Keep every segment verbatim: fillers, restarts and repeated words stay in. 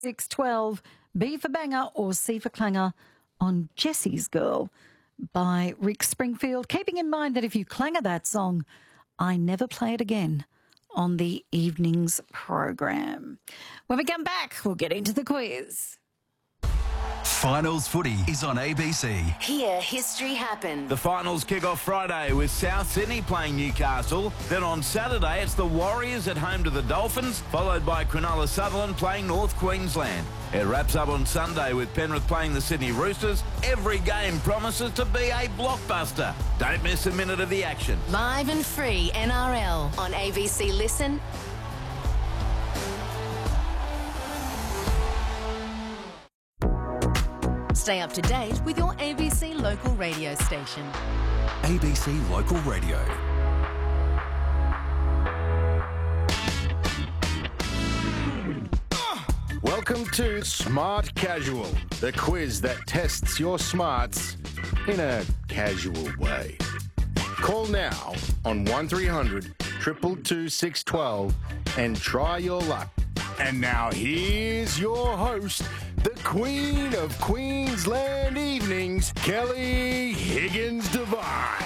six twelve, B for Banger or C for Clanger on Jessie's Girl by Rick Springfield. Keeping in mind that if you clanger that song, I never play it again on the evening's program. When we come back, we'll get into the quiz. Finals footy is on A B C. Hear history happen. The finals kick off Friday with South Sydney playing Newcastle. Then on Saturday, it's the Warriors at home to the Dolphins, followed by Cronulla Sutherland playing North Queensland. It wraps up on Sunday with Penrith playing the Sydney Roosters. Every game promises to be a blockbuster. Don't miss a minute of the action. Live and free N R L on A B C Listen. Stay up to date with your A B C local radio station. A B C Local Radio. Welcome to Smart Casual, the quiz that tests your smarts in a casual way. Call now on one three hundred, two two two, six one two and try your luck. And now here's your host, the Queen of Queensland Evenings, Kelly Higgins Devine.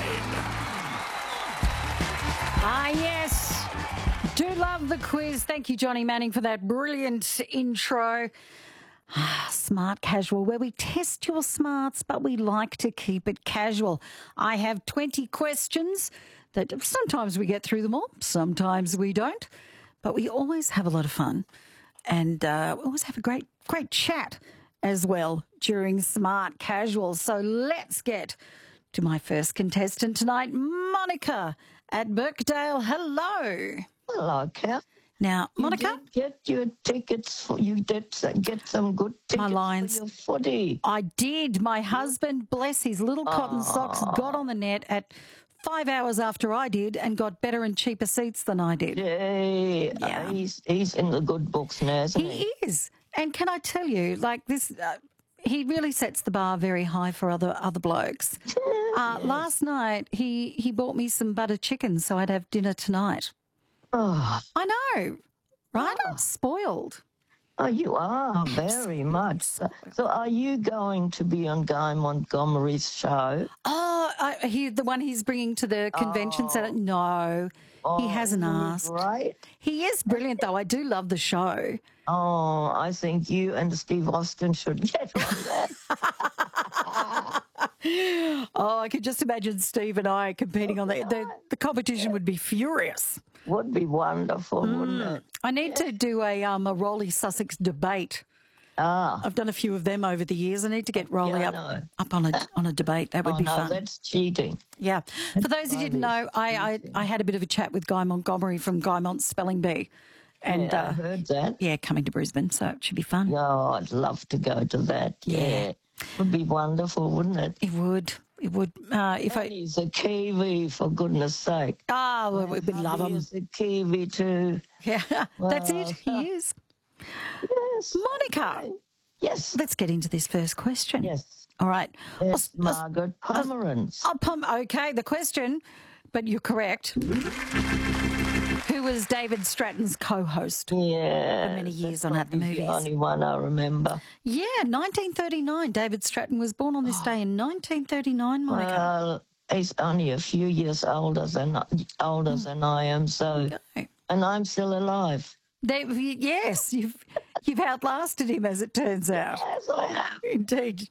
Ah, yes. Do love the quiz. Thank you, Johnny Manning, for that brilliant intro. Ah, Smart Casual, where we test your smarts, but we like to keep it casual. I have twenty questions that sometimes we get through them all, sometimes we don't, but we always have a lot of fun. And uh, we always have a great, great chat as well during Smart Casual. So let's get to my first contestant tonight, Monica at Birkdale. Hello. Hello, Cal. Now, Monica. You did get your tickets. For, you did get some good tickets my lines. for your footy. I did. My husband, bless his little cotton socks, got on the net at five hours after I did and got better and cheaper seats than I did. Yeah, Yeah. Uh, he's, he's in the good books now, isn't he? He is. And can I tell you, like this, uh, he really sets the bar very high for other other blokes. Uh, last night, he, he bought me some butter chicken, so I'd have dinner tonight. Oh, I know, right? I'm spoiled. oh, you are very much. So, so are you going to be on Guy Montgomery's show? Oh, I, he, the one he's bringing to the convention centre? No, he hasn't isn't he asked. Great. He is brilliant, though. I do love the show. Oh, I think you and Steve Austin should get on that. Oh, I could just imagine Steve and I competing on that. The, the competition would be furious. Would be wonderful, wouldn't it? I need to do a um a Rowley Sussex debate. Ah. I've done a few of them over the years. I need to get Rowley Yeah, I up know. up on a on a debate. That would Oh, be no, fun. that's cheating. Yeah. For those who didn't know, I, I I had a bit of a chat with Guy Montgomery from Guy Mont Spelling Bee, and Yeah, I uh, heard that. yeah, coming to Brisbane, so it should be fun. Oh, I'd love to go to that. Yeah. Yeah. Would be wonderful, wouldn't it? It would. It would. Uh, if I He's a Kiwi, for goodness sake. ah, well, we would love him. He's a Kiwi too. Yeah, that's it. Well, He is. Yes. Monica, Yes. let's get into this first question. Yes. All right. Yes, Aus- Aus- Margaret Pomeranz. Oh, Pom- okay, the question, but you're correct. Who was David Stratton's co-host Yeah. for many years on that's At the probably Movies? The only one I remember. Yeah, nineteen thirty-nine. David Stratton was born on this day in nineteen thirty-nine, Monica. Well, he's only a few years older than older than I am, so Okay. and I'm still alive. They, yes, you've you've outlasted him, as it turns out. Yes, I have. Indeed.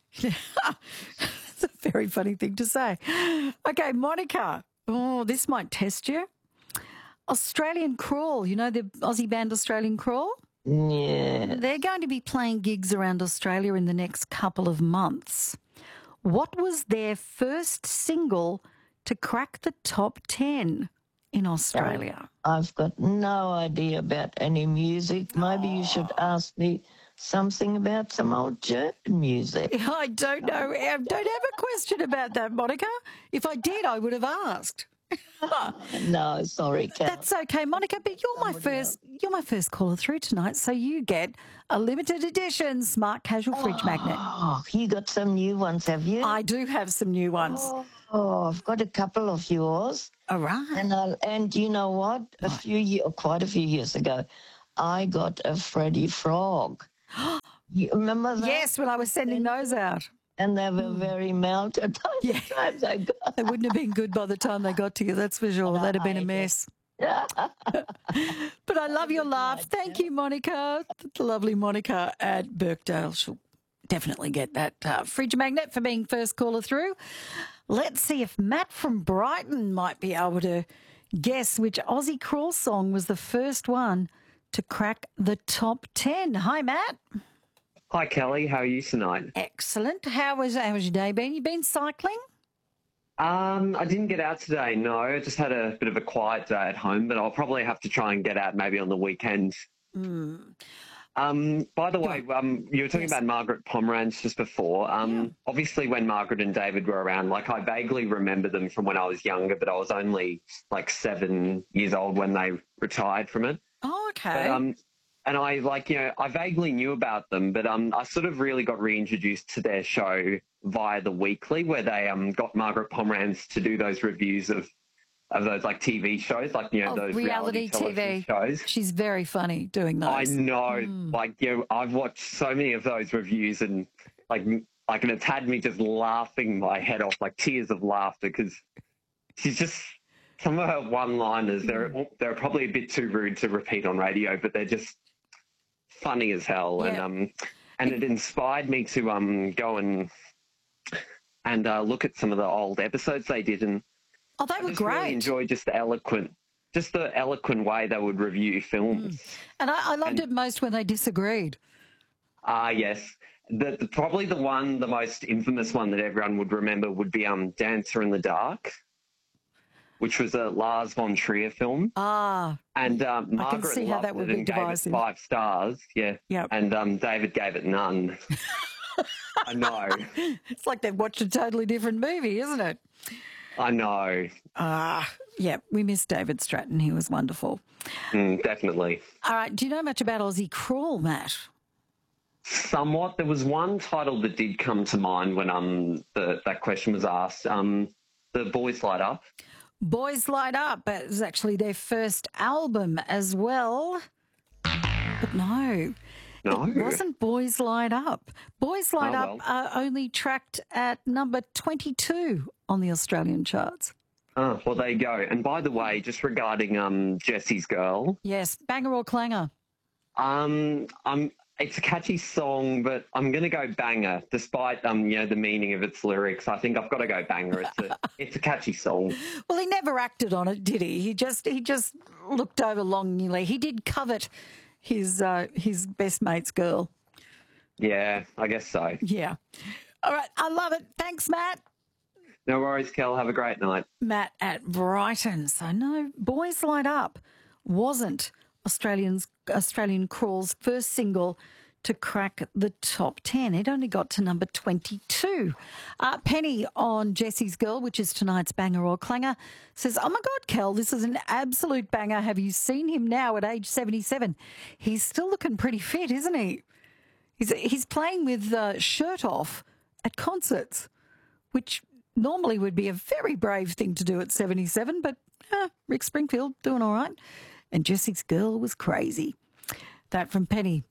It's a very funny thing to say. Okay, Monica. Oh, this might test you. Australian Crawl, you know the Aussie band Australian Crawl? Yeah. They're going to be playing gigs around Australia in the next couple of months. What was their first single to crack the top ten in Australia? I've got no idea about any music. Maybe you should ask me something about some old German music. I don't know. I don't have a question about that, Monica. If I did, I would have asked. No, sorry, Cal. That's okay, Monica, but you're my first you're my first caller through tonight, so you get a limited edition Smart Casual fridge magnet. Oh, you got some new ones, have you? I do have some new ones. Oh, I've got a couple of yours. All right. And I, and you know what? A few years, quite a few years ago, I got a Freddie Frog. You remember that? Yes, when I was sending those out. And they were very melted. Yeah. Times I got. They wouldn't have been good by the time they got to you, that's for sure. That'd have been a mess. But I love your laugh. Thank you, Monica. The lovely Monica at Birkdale. She'll definitely get that uh, fridge magnet for being first caller through. Let's see if Matt from Brighton might be able to guess which Aussie crawl song was the first one to crack the top ten. Hi, Matt. Hi, Kelly. How are you tonight? Excellent. How was, how was your day been? You been cycling? Um, I didn't get out today, no. I just had a bit of a quiet day at home, but I'll probably have to try and get out maybe on the weekend. Mm. Um, by the way, um, you were talking Yes. about Margaret Pomeranz just before. Um, Yeah. Obviously, when Margaret and David were around, like I vaguely remember them from when I was younger, but I was only like seven years old when they retired from it. Oh, okay. But, um, and I like, you know, I vaguely knew about them, but um, I sort of really got reintroduced to their show via The Weekly, where they um got Margaret Pomeranz to do those reviews of of those like T V shows, like, you know, Oh, those reality reality, T V. television shows. She's very funny doing those. I know, Mm. like, you know, I've watched so many of those reviews, and like, m- like, and it's had me just laughing my head off, like tears of laughter, because she's just, some of her one-liners, they're they're probably a bit too rude to repeat on radio, but they're just funny as hell, and Yeah. um, and it inspired me to um go and and uh, look at some of the old episodes they did, and Oh, they I were just really great. enjoy just the eloquent, just the eloquent way they would review films. And I, I loved And- it most when they disagreed. Ah, yes. The, the probably the one, the most infamous one that everyone would remember would be um Dancer in the Dark, which was a Lars von Trier film, Ah, and um, Margaret see how loved that would it be and gave divisive. it five stars. Yeah, Yep. and um, David gave it none. I know, it's like they've watched a totally different movie, isn't it? I know, Ah, yeah, we miss David Stratton. He was wonderful. mm, definitely. All right, do you know much about Aussie Crawl, Matt? Somewhat. There was one title that did come to mind when um the, that question was asked. Um, the Boys Light Up. Boys Light Up. It was actually their first album as well. But no, No, it wasn't Boys Light Up. Boys Light Oh, Up well. are only tracked at number twenty-two on the Australian charts. Oh, well, there you go. And by the way, just regarding um Jesse's Girl, Yes, banger or clanger? um, I'm. It's a catchy song, but I'm going to go banger, despite um, you know, the meaning of its lyrics. I think I've got to go banger. It's a, it's a catchy song. Well, he never acted on it, did he? He just he just looked over longingly. He did covet his uh, his best mate's girl. Yeah, I guess so. Yeah. All right, I love it. Thanks, Matt. No worries, Kel. Have a great night. Matt at Brighton. So no, Boys Light Up wasn't Australian's Australian Crawl's first single to crack the top ten. It only got to number twenty-two. Uh, Penny on Jesse's Girl, which is tonight's banger or clanger, says, oh my God, Kel, this is an absolute banger. Have you seen him now at age seventy-seven? He's still looking pretty fit, isn't he? He's, he's playing with uh, shirt off at concerts, which normally would be a very brave thing to do at seventy-seven, but uh, Rick Springfield doing all right. And Jesse's Girl was crazy. That from Penny.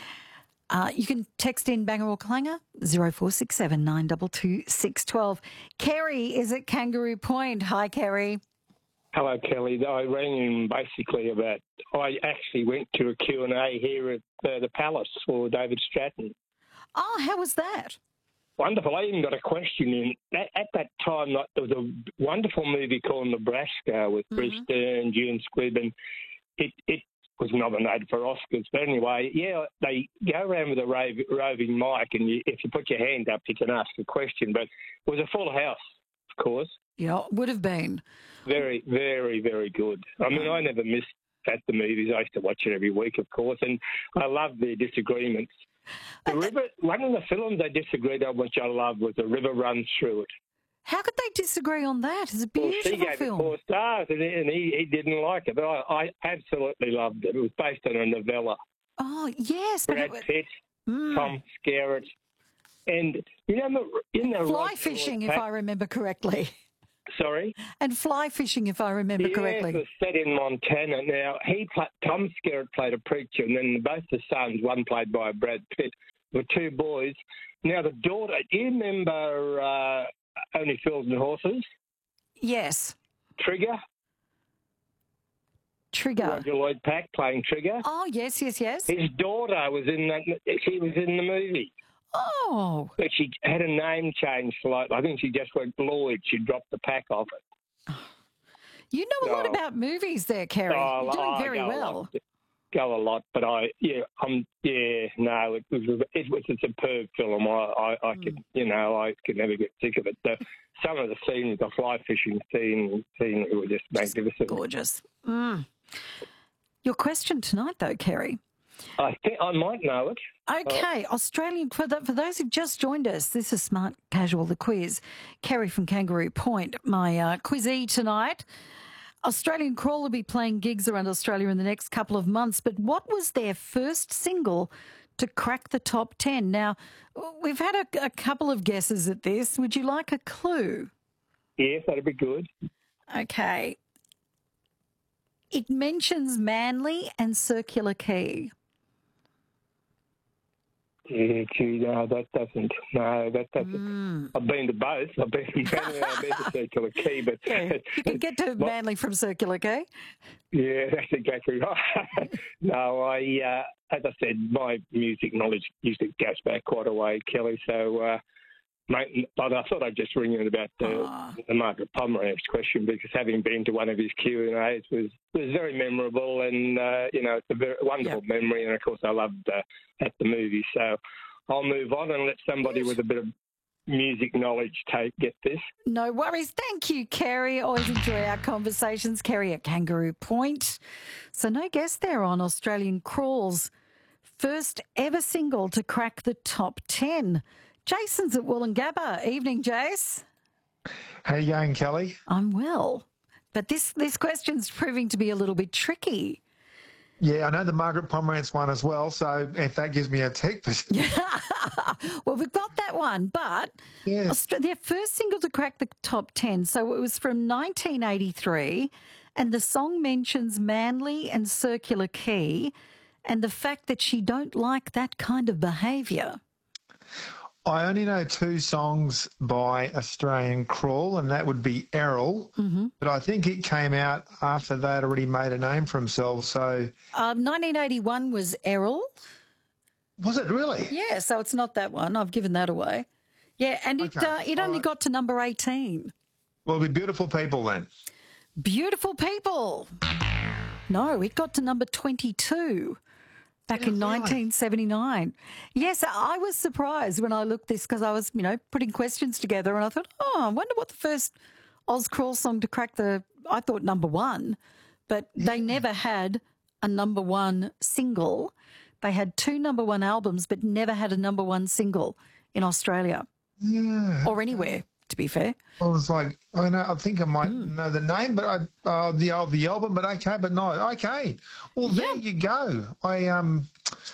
Uh, you can text in banger or clanger, zero four six seven nine two two six one two. Kerry is at Kangaroo Point. Hi, Kerry. Hello, Kelly. I rang in basically about, I actually went to a Q and A here at uh, the Palace for David Stratton. Oh, how was that? Wonderful. I even got a question in. At, at that time, like, there was a wonderful movie called Nebraska with Mm-hmm. Bruce Dern, June Squibb, and it, it was nominated for Oscars. But anyway, yeah, they go around with a rov roving mic, and you, if you put your hand up, you can ask a question. But it was a full house, of course. Yeah, would have been. Very, very, very good. I mean, I never missed at the movies. I used to watch it every week, of course, and I love their disagreements. The river, one of the films they disagreed on, which I love, was The River Runs Through It. How could they disagree on that? It's a Well, beautiful she gave film. it four stars, and, he, and he, he didn't like it, but I, I absolutely loved it. It was based on a novella. Oh, yes. But Brad it, Pitt, mm, Tom Skerritt, and you know, in the fly Rod fishing, Stewart if pack- I remember correctly. Sorry? And fly fishing, if I remember Yes, correctly. it was set in Montana. Now, he pla Tom Skerritt played a preacher, and then both the sons, one played by Brad Pitt, were two boys. Now, the daughter, do you remember uh, Only Fools and Horses? Yes. Trigger? Trigger. Roger Lloyd Pack playing Trigger. Oh, yes, yes, yes. His daughter was in that. She was in the movie. Oh. But she had a name change for like, I think she just went Lloyd. She dropped the pack off it. You know a lot Oh. about movies there, Kerry. Oh, You're doing I very go a well. lot. Go a lot, but I, yeah, um, yeah, no, it was, it was a superb film. I, I, I Mm. could, you know, I could never get sick of it. The, some of the scenes, the fly fishing scene, scene were just magnificent. Gorgeous. Mm. Your question tonight, though, Kerry. I think I might know it. Okay, Australian, for, the, for those who've just joined us, this is Smart Casual, the quiz. Kerry from Kangaroo Point, my uh, quizee tonight. Australian Crawl will be playing gigs around Australia in the next couple of months, but what was their first single to crack the top ten? Now, we've had a, a couple of guesses at this. Would you like a clue? Yes, that'd be good. Okay. It mentions Manly and Circular Quay. Yeah, gee, no, that doesn't. No, that doesn't. Hmm. I've been to both. I've been to Manly, I've been to Circular Quay, but You can get to Manly from Circular Quay. yeah, that's exactly right. no, I, uh, as I said, my music knowledge usually goes back quite a way, Kelly. So, uh, mate, but I thought I'd just ring in about the, Ah. the Margaret Pomeranz question because having been to one of his Q and A's was was very memorable, and uh, you know, it's a very wonderful memory. And of course, I loved uh, at the movie. So I'll move on and let somebody with a bit of music knowledge take get this. No worries. Thank you, Kerry. Always enjoy our conversations. Kerry at Kangaroo Point. So no guess there on Australian Crawl's first ever single to crack the top ten. Jason's at Wollongabba. Evening, Jace. How you going, Kelly? I'm well. But this, this question's proving to be a little bit tricky. Yeah, I know the Margaret Pomeranz one as well, so if that gives me a tick. Well, we've got that one, but Yes. Austra- their first single to crack the top ten, so it was from nineteen eighty-three, and the song mentions Manly and Circular Quay and the fact that she don't like that kind of behaviour. I only know two songs by Australian Crawl, and that would be Errol, Mm-hmm. but I think it came out after they'd already made a name for themselves, so... Um, nineteen eighty-one was Errol. Was it really? Yeah, so it's not that one. I've given that away. Yeah, and it, Okay, uh, it only right. got to number eighteen. Well, it'll be Beautiful People then. Beautiful People. No, it got to number twenty-two back in really? nineteen seventy-nine. Yes, I was surprised when I looked this because I was, you know, putting questions together and I thought, oh, I wonder what the first Oz Crawl song to crack the, I thought number one, but they never had a number one single. They had two number one albums, but never had a number one single in Australia Yeah. or anywhere, to be fair. I was like, I know, I think I might Hmm. know the name, but I, uh, the uh, the album, but okay, but no, okay. Well, there you go. I um,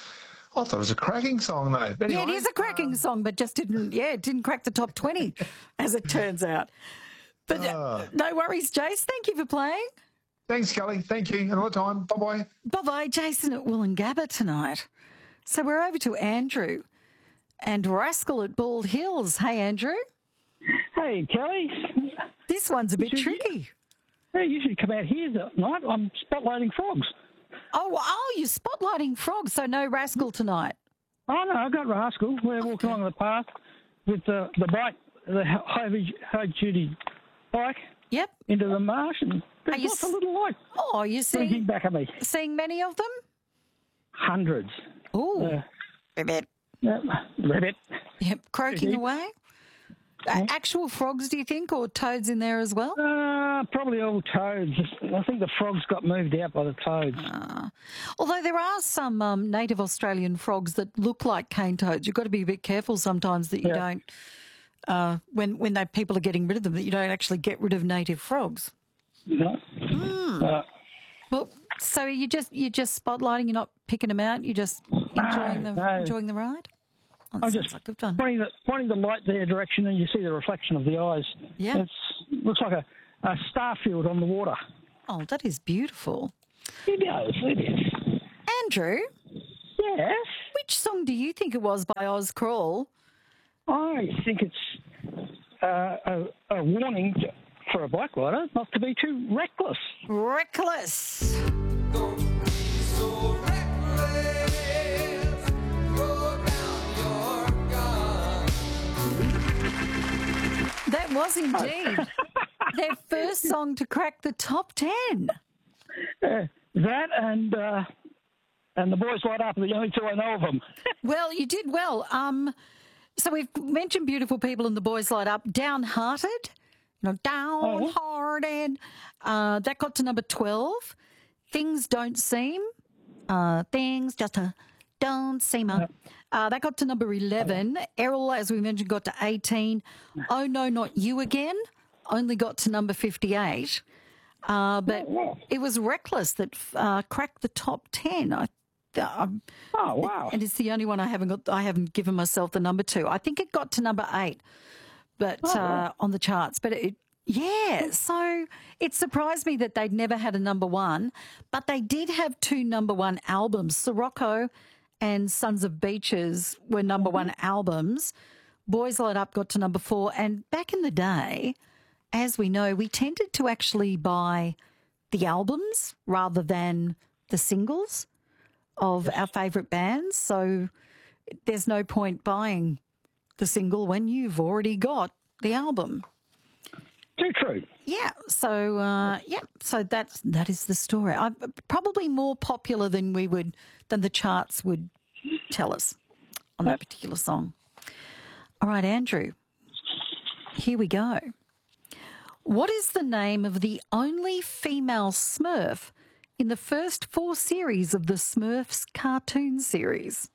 I thought it was a cracking song though. But Yeah, it anyway, is a cracking song, but just didn't, yeah, it didn't crack the top twenty, as it turns out. But uh, Ah. no worries, Jace. Thank you for playing. Thanks, Kelly. Thank you. Another time. Bye bye. Bye-bye, Jason at Wollongabba tonight. So we're over to Andrew and Rascal at Bald Hills. Hey, Andrew. Hey, Kelly. This one's a bit Should you- tricky. Hey, you should come out here tonight. I'm spotlighting frogs. Oh, oh, you're spotlighting frogs, so no Rascal tonight. Oh, no, I've got Rascal. We're walking along the path with the, the bike, the heavy, high-duty bike Yep. into the marsh, and Are there's you lots s- of little light Oh, you blinking seeing, back at me. seeing many of them? Hundreds. Oh, Uh, ribbit. Yeah, rabbit. Yep, croaking Indeed. away. Uh, actual frogs, do you think, or toads in there as well? Uh, probably all toads. I think the frogs got moved out by the toads. Although there are some um, native Australian frogs that look like cane toads. You've got to be a bit careful sometimes that you Yeah. don't, uh, when when they, people are getting rid of them, that you don't actually get rid of native frogs. No. Hmm. Uh, Well, so you just you're just spotlighting. You're not picking them out. You're just enjoying the no. enjoying the ride. Oh, that I'm sounds just like good fun. pointing the, pointing the light their direction, and you see the reflection of the eyes. Yeah. It's looks like a, a star field on the water. Oh, that is beautiful. It is, it is. Andrew? Yes? Which song do you think it was by Oz Crawl? I think it's uh, a, a warning to, for a bike rider not to be too reckless. Reckless. That was indeed their first song to crack the top ten. Uh, that and uh, and the Boys Light Up are the only two I know of them. Well, you did well. Um, so we've mentioned Beautiful People and the Boys Light Up. Downhearted, you know, Downhearted. Uh, that got to number twelve. Things Don't Seem. Uh, things just uh, don't seem. Uh, uh, that got to number eleven. Errol, as we mentioned, got to eighteen. Oh No, Not You Again only got to number fifty-eight. Uh, but it was Reckless that uh, cracked the top ten. I, uh, oh wow! And it's the only one I haven't got. I haven't given myself the number two. I think it got to number eight, but oh, uh, wow. on the charts. But it, yeah, so it surprised me that they'd never had a number one, but they did have two number one albums. Sirocco and Sons of Beaches were number one albums. Boys Light Up got to number four, and back in the day, as we know, we tended to actually buy the albums rather than the singles of our favourite bands. So there's no point buying the single when you've already got the album. Too true. Yeah. So uh, yeah. So that's that is the story. I, probably more popular than we would than the charts would tell us on that particular song. All right, Andrew. Here we go. What is the name of the only female Smurf in the first four series of the Smurfs cartoon series?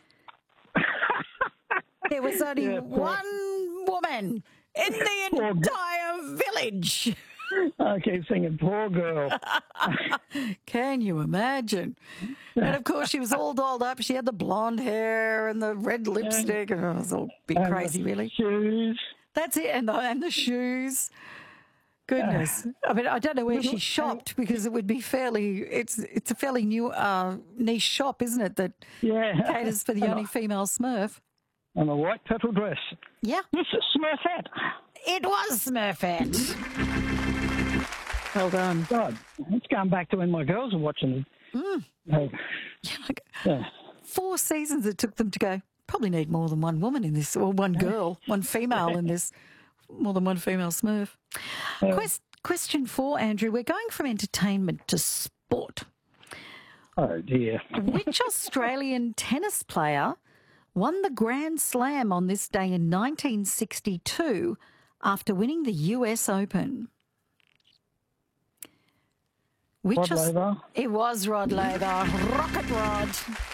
There was only Yeah, poor- one woman in the entire village. I keep singing, poor girl. Can you imagine? And of course, she was all dolled up. She had the blonde hair and the red lipstick, and it was all a bit And crazy, the really. Shoes. That's it, and the, and the shoes. Goodness, I mean, I don't know where she shopped because it would be fairly. It's it's a fairly new uh, niche shop, isn't it? That Yeah. caters for the only female Smurf. And a white purple dress. Yeah, This is Smurfette. it was Smurfette. Well done. God, it's going back to when my girls were watching it. Mm. Uh, yeah. Four seasons it took them to go. Probably need more than one woman in this, or one girl, one female in this. More than one female Smurf. Quest, question four, Andrew. We're going from entertainment to sport. Oh, dear. Which Australian tennis player won the Grand Slam on this day in nineteen sixty-two after winning the U S Open? Which Rod Aus- Laver. It was Rod Laver. Rocket Rod.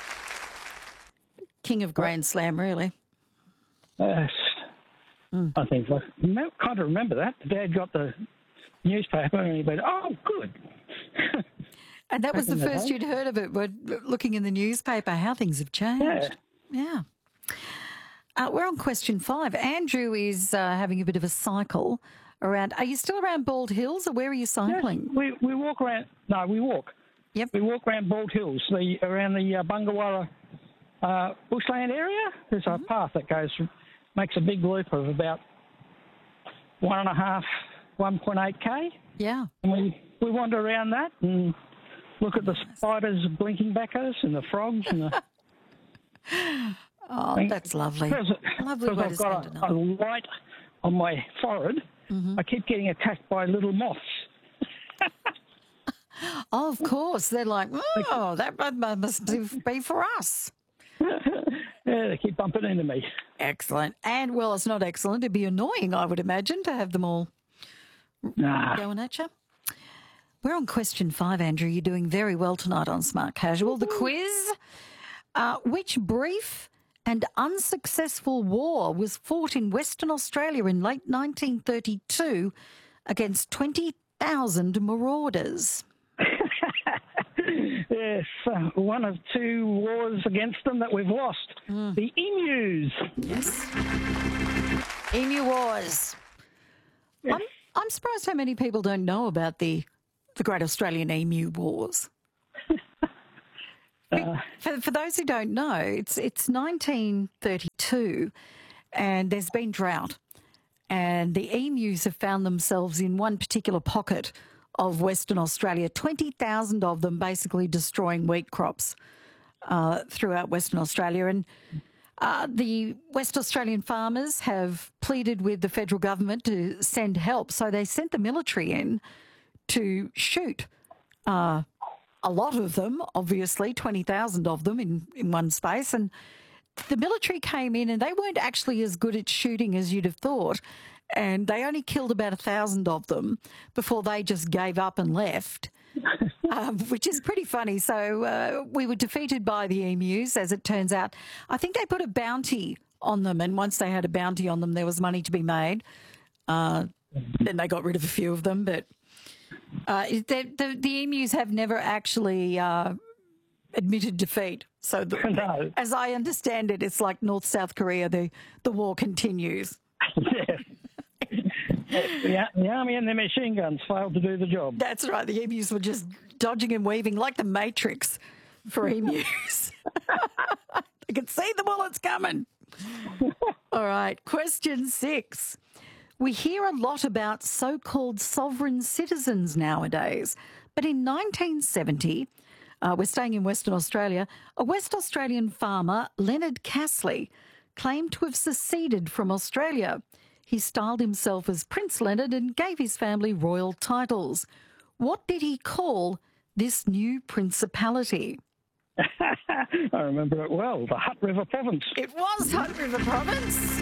King of Grand Slam, really. Yes. Mm. I think I no, kind of remember that. Dad got the newspaper and he went, oh, good. And that was the Back in the first day. you'd heard of it, but looking in the newspaper, how things have changed. Yeah. Uh, we're on question five. Andrew is uh, having a bit of a cycle around. Are you still around Bald Hills, or where are you cycling? Yes, we, we walk around, no, we walk. Yep. We walk around Bald Hills, the around the uh, Bungawarra uh, bushland area. There's a path that goes, makes a big loop of about one and a half, one point eight K. Yeah. And we, we wander around that and look at the spiders blinking back at us and the frogs and the... Oh, that's lovely. Because, Lovely because way I've to got spend a, a a night. light on my forehead. I keep getting attacked by little moths. Oh, of course. They're like, oh, that must be for us. Yeah, they keep bumping into me. Excellent. And, well, it's not excellent. It'd be annoying, I would imagine, to have them all Nah. going at you. We're on question five, Andrew. You're doing very well tonight on Smart Casual. The quiz. Uh, which brief and unsuccessful war was fought in Western Australia in late nineteen thirty-two against twenty thousand marauders? Yes, uh, one of two wars against them that we've lost. The emus. Yes. Emu Wars. Yes. I'm, I'm surprised how many people don't know about the the Great Australian Emu Wars. Uh, for, for those who don't know, it's it's nineteen thirty-two, and there's been drought, and the emus have found themselves in one particular pocket of Western Australia. Twenty thousand of them basically destroying wheat crops uh, throughout Western Australia, and uh, the West Australian farmers have pleaded with the federal government to send help, so they sent the military in to shoot. Uh, A lot of them, obviously, twenty thousand of them in, in one space. And the military came in and they weren't actually as good at shooting as you'd have thought. And they only killed about one thousand of them before they just gave up and left, um, which is pretty funny. So uh, we were defeated by the emus, as it turns out. I think they put a bounty on them. And once they had a bounty on them, there was money to be made. Uh, then they got rid of a few of them, but... Uh, the, the, the emus have never actually uh, admitted defeat. So, the, No. as I understand it, it's like North South Korea. The the war continues. yeah. the, the army and their machine guns failed to do the job. That's right. The emus were just dodging and weaving like the Matrix for emus. They could see the bullets coming. All right. Question six. We hear a lot about so-called sovereign citizens nowadays, but in nineteen seventy, uh, we're staying in Western Australia, a West Australian farmer, Leonard Castley, claimed to have seceded from Australia. He styled himself as Prince Leonard and gave his family royal titles. What did he call this new principality? I remember it well, the Hutt River Province. It was Hutt River Province.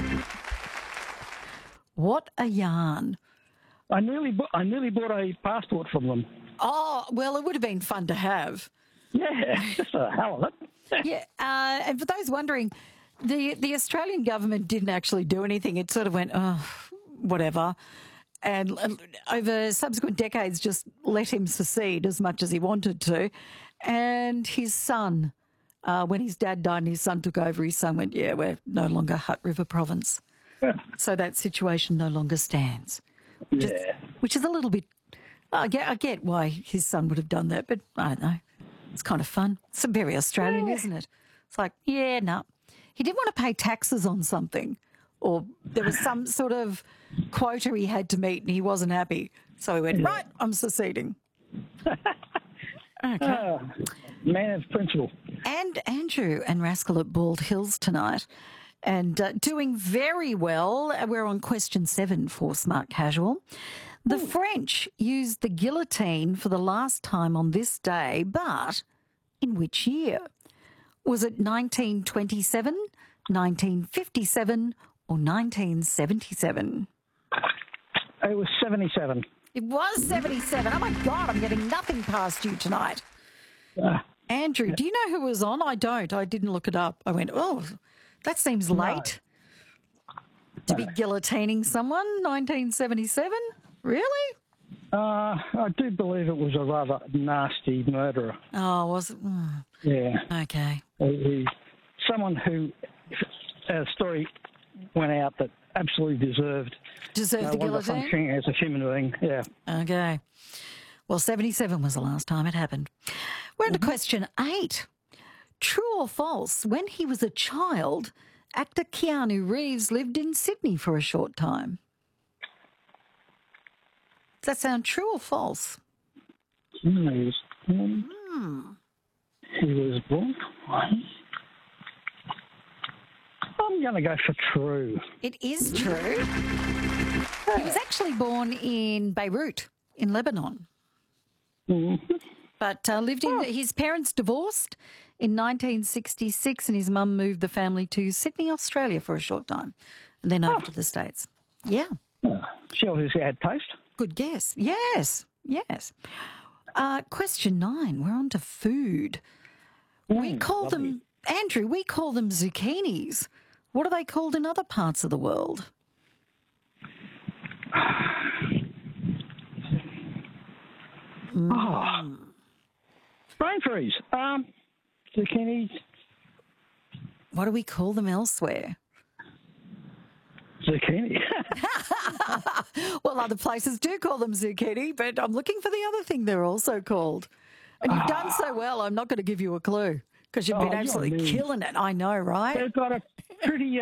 What a yarn. I nearly, bu- I nearly bought a passport from them. Oh, well, it would have been fun to have. Yeah, just a hell of it. Yeah, uh, and for those wondering, the the Australian government didn't actually do anything. It sort of went, oh, whatever. And uh, over subsequent decades, just let him secede as much as he wanted to. And his son, uh, when his dad died and his son took over, his son went, yeah, we're no longer Hutt River Province. So that situation no longer stands. Which, Yeah. is, which is a little bit... I get, I get why his son would have done that, but I don't know. It's kind of fun. It's very Australian, isn't it? It's like, yeah, no. He didn't want to pay taxes on something, or there was some sort of quota he had to meet and he wasn't happy. So he went, right, I'm seceding. Okay. Ah, man of principle. And Andrew and Rascal at Bald Hills tonight. And uh, doing very well. We're on question seven for Smart Casual. The French used the guillotine for the last time on this day, but in which year? Was it nineteen twenty-seven, nineteen fifty-seven, or nineteen seventy-seven? It was seventy-seven. It was seventy-seven. Oh, my God, I'm getting nothing past you tonight. Uh, Andrew, do you know who was on? I don't. I didn't look it up. I went, oh, that seems late to be guillotining someone, nineteen seventy-seven? Really? Uh, I do believe it was a rather nasty murderer. Oh, was it? Mm, Yeah. okay. He, he- someone who, a story went out that absolutely deserved Deserved uh, the one of guillotine? functioning as a human being. Yeah. Okay. Well, seventy-seven was the last time it happened. We're on to question eight. True or false, when he was a child, actor Keanu Reeves lived in Sydney for a short time. Does that sound true or false? He was born. Hmm. He was born. I'm going to go for true. It is true. He was actually born in Beirut, in Lebanon. Mm-hmm. But uh, lived in, his parents divorced in nineteen sixty-six and his mum moved the family to Sydney, Australia for a short time and then over to the States. Yeah. Uh, she obviously had taste. Good guess. Yes. Yes. Uh, question nine. We're on to food. we Mm, call lovely. them, Andrew, we call them zucchinis. What are they called in other parts of the world? Oh. Brain freeze. Um, zucchini. What do we call them elsewhere? zucchini. Well, other places do call them zucchini, but I'm looking for the other thing they're also called. And you've done so well, I'm not going to give you a clue because you've been Oh, you're absolutely mean. killing it. I know, right? They've got a pretty